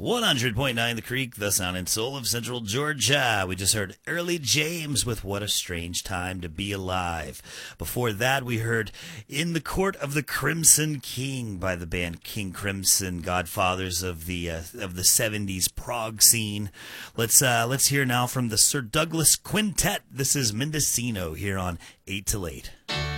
100.9 The Creek, the sound and soul of Central Georgia. We just heard Early James with What a Strange Time to Be Alive. Before that, we heard In the Court of the Crimson King by the band King Crimson, godfathers of the 70s prog scene. Let's hear now from the Sir Douglas Quintet. This is Mendocino here on 8 Till 8.